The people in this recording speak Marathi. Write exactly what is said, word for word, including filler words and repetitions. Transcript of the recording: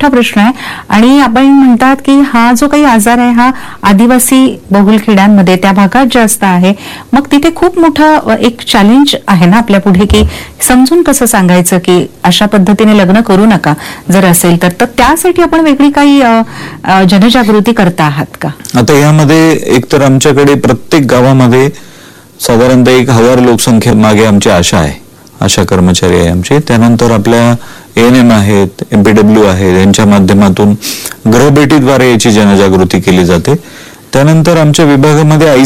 मोठा प्रश्न आहे आणि आपण म्हणतात की हा जो काही आजार आहे हा आदिवासी बहुल खेड्यांमध्ये त्या भागात जास्त आहे. मग तिथे खूप मोठा एक चॅलेंज आहे ना आपल्या पुढे की समजून कसं सांगायचं की अशा पद्धतीने लग्न करू नका जर असेल तर तर त्यासाठी आपण वेगळी काही जनजागृती करता आहात का? आता यामध्ये एकतर आमच्याकडे प्रत्येक गावामध्ये साधारणतः एक हजार लोकसंख्या मागे आमची आशा आहे, आशा कर्मचारी आहे आमचे. त्यानंतर आपल्या एन एम आहेत, एमपीडब्ल्यू आहेत, यांच्या माध्यमातून गृहभेटीद्वारे याची जनजागृती केली जाते. त्यानंतर आमच्या विभागामध्ये